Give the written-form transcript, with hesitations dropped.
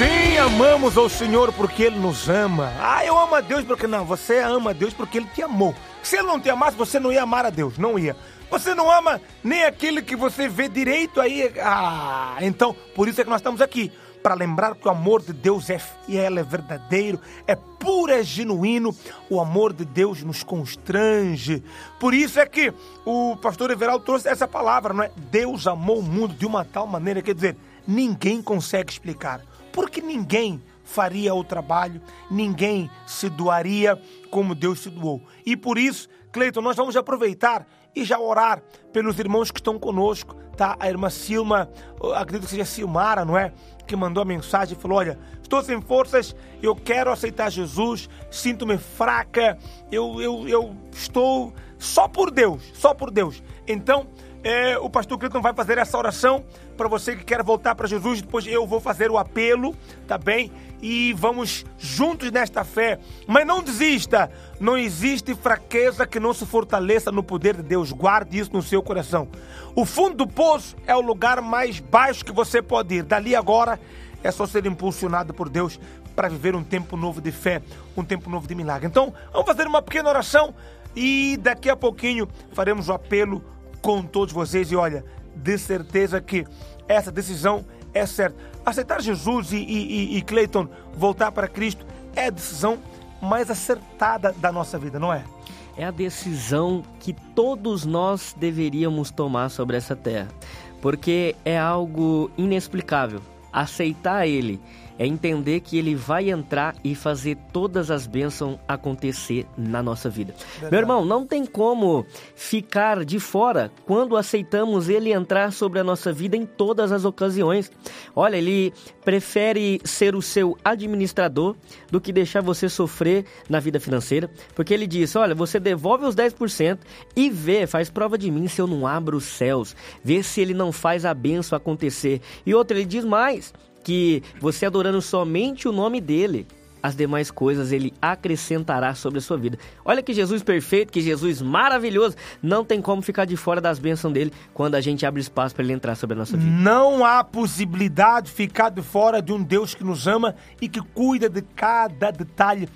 Sim, amamos ao Senhor porque Ele nos ama. Eu amo a Deus porque... Não, você ama a Deus porque Ele te amou. Se Ele não te amasse, você não ia amar a Deus, não ia. Você não ama nem aquele que você vê direito aí. Então, por isso é que nós estamos aqui. Para lembrar que o amor de Deus é fiel, é verdadeiro, é puro, é genuíno. O amor de Deus nos constrange. Por isso é que o pastor Everaldo trouxe essa palavra, não é? Deus amou o mundo de uma tal maneira, quer dizer, ninguém consegue explicar. Porque ninguém faria o trabalho, ninguém se doaria como Deus se doou. E por isso, Cleiton, nós vamos aproveitar e já orar pelos irmãos que estão conosco, tá? A irmã Silma, acredito que seja Silmara, não é? Que mandou a mensagem e falou, olha, estou sem forças, eu quero aceitar Jesus, sinto-me fraca, eu estou só por Deus. Então, o pastor Cleiton vai fazer essa oração para você que quer voltar para Jesus. Depois eu vou fazer o apelo, tá bem? E vamos juntos nesta fé. Mas não desista, não existe fraqueza que não se fortaleça no poder de Deus. Guarde isso no seu coração. O fundo do poço é o lugar mais baixo que você pode ir. Dali agora é só ser impulsionado por Deus para viver um tempo novo de fé, um tempo novo de milagre. Então, vamos fazer uma pequena oração e daqui a pouquinho faremos o apelo com todos vocês. E olha, de certeza que essa decisão é certa. Aceitar Jesus e Cleiton, voltar para Cristo, é a decisão mais acertada da nossa vida, não é? É a decisão que todos nós deveríamos tomar sobre essa terra, porque é algo inexplicável. Aceitar Ele é entender que Ele vai entrar e fazer todas as bênçãos acontecer na nossa vida. Verdade. Meu irmão, não tem como ficar de fora quando aceitamos Ele entrar sobre a nossa vida em todas as ocasiões. Olha, Ele prefere ser o seu administrador do que deixar você sofrer na vida financeira, porque Ele diz, olha, você devolve os 10% e faz prova de mim se eu não abro os céus, vê se Ele não faz a bênção acontecer. E outra, Ele diz mais, que você adorando somente o nome dele, as demais coisas ele acrescentará sobre a sua vida. Olha que Jesus perfeito, que Jesus maravilhoso, não tem como ficar de fora das bênçãos dele quando a gente abre espaço para ele entrar sobre a nossa vida. Não há possibilidade de ficar de fora de um Deus que nos ama e que cuida de cada detalhe